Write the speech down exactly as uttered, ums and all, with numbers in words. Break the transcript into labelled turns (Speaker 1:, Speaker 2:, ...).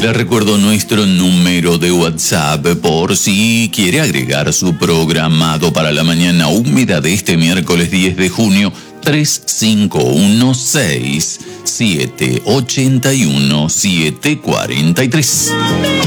Speaker 1: Le recuerdo nuestro número de WhatsApp por si quiere agregar su programado para la mañana húmeda de este miércoles diez de junio. Tres cinco uno seis, siete ocho uno, siete cuatro tres.